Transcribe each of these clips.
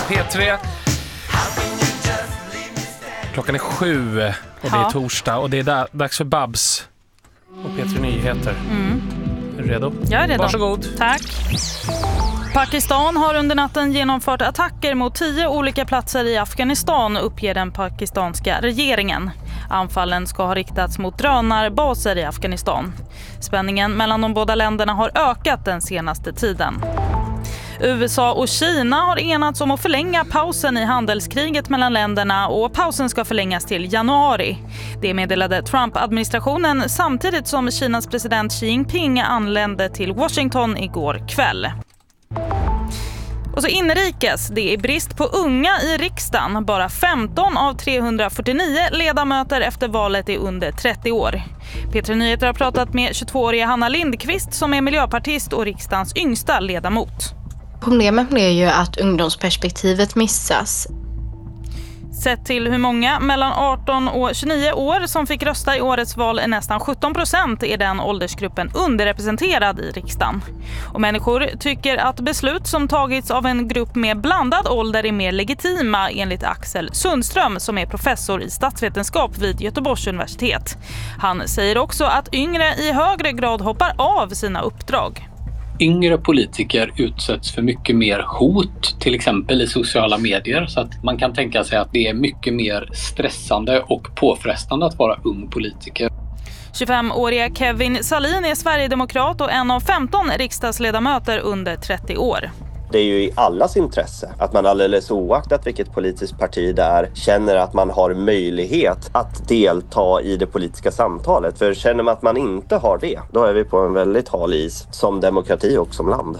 P3. Klockan är 7 och det är torsdag och det är dags för Babs och P3 Nyheter. Är du redo? Jag är redo. Varsågod. Tack. Pakistan har under natten genomfört attacker mot 10 olika platser i Afghanistan, uppger den pakistanska regeringen. Anfallen ska ha riktats mot drönarbaser i Afghanistan. Spänningen mellan de båda länderna har ökat den senaste tiden. USA och Kina har enats om att förlänga pausen i handelskriget mellan länderna och pausen ska förlängas till januari. Det meddelade Trump-administrationen samtidigt som Kinas president Xi Jinping anlände till Washington igår kväll. Och så inrikes, det är brist på unga i riksdagen. Bara 15 av 349 ledamöter efter valet är under 30 år. P3 Nyheter har pratat med 22-åriga Hanna Lindqvist som är miljöpartist och riksdagens yngsta ledamot. Problemet är ju att ungdomsperspektivet missas. Sett till hur många mellan 18 och 29 år som fick rösta i årets val är nästan 17% i den åldersgruppen underrepresenterad i riksdagen. Och människor tycker att beslut som tagits av en grupp med blandad ålder är mer legitima enligt Axel Sundström som är professor i statsvetenskap vid Göteborgs universitet. Han säger också att yngre i högre grad hoppar av sina uppdrag. Yngre politiker utsätts för mycket mer hot, till exempel i sociala medier, så att man kan tänka sig att det är mycket mer stressande och påfrestande att vara ung politiker. 25-åriga Kevin Salin är Sverigedemokrat och en av 15 riksdagsledamöter under 30 år. Det är ju i allas intresse att man alldeles oaktat vilket politiskt parti det är känner att man har möjlighet att delta i det politiska samtalet. För känner man att man inte har det, då är vi på en väldigt hal is som demokrati och som land.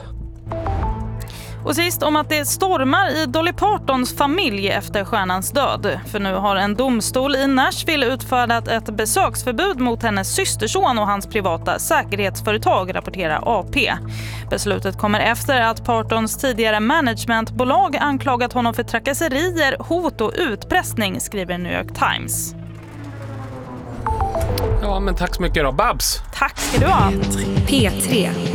Och sist om att det stormar i Dolly Partons familj efter stjärnans död. För nu har en domstol i Nashville utfärdat ett besöksförbud mot hennes systerson och hans privata säkerhetsföretag, rapporterar AP. Beslutet kommer efter att Partons tidigare managementbolag anklagat honom för trakasserier, hot och utpressning, skriver New York Times. Ja, men tack så mycket då, Babs. Tack ska du ha. P3.